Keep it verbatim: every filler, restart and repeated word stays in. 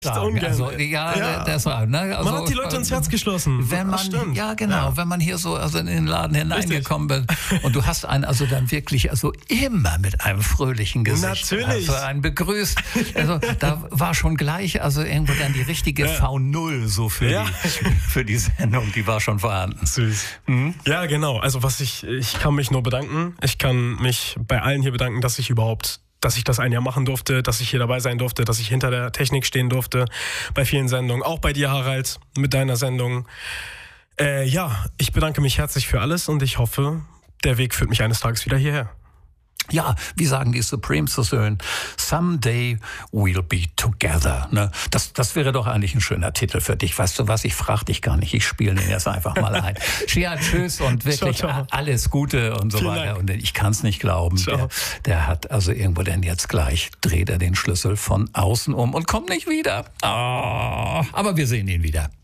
sagen. Also, ja, ja, das war, ne? Also, man hat die Leute ins Herz geschlossen. Wenn man, ja, genau, ja. wenn man hier so also in den Laden hineingekommen wird und du hast einen also dann wirklich also immer mit einem fröhlichen Gesicht. Natürlich. Also einen begrüßt. Also da war schon gleich also irgendwo dann die richtige ja. V null so für, ja. die, für die Sendung, die war schon vorhanden. Süß. Mhm. Ja, genau. Also was ich, ich kann mich nur bedanken. Ich kann mich bei allen hier bedanken, dass ich überhaupt dass ich das ein Jahr machen durfte, dass ich hier dabei sein durfte, dass ich hinter der Technik stehen durfte bei vielen Sendungen. Auch bei dir, Harald, mit deiner Sendung. Äh, ja, ich bedanke mich herzlich für alles und ich hoffe, der Weg führt mich eines Tages wieder hierher. Ja, wie sagen die Supremes so schön? Someday we'll be together. Ne? Das, das wäre doch eigentlich ein schöner Titel für dich. Weißt du was, ich frage dich gar nicht. Ich spiele den jetzt einfach mal ein. Shia, tschüss und wirklich ciao, ciao. Alles Gute und so Vielen weiter. Dank. Und ich kann es nicht glauben. Der, der hat also irgendwo denn jetzt gleich, dreht er den Schlüssel von außen um und kommt nicht wieder. Oh, aber wir sehen ihn wieder.